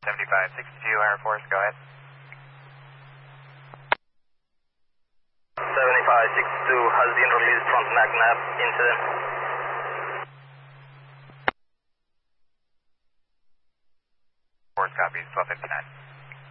7562 Air Force, go ahead. 7562 has been released from MACNAV incident. Force copies, 1259.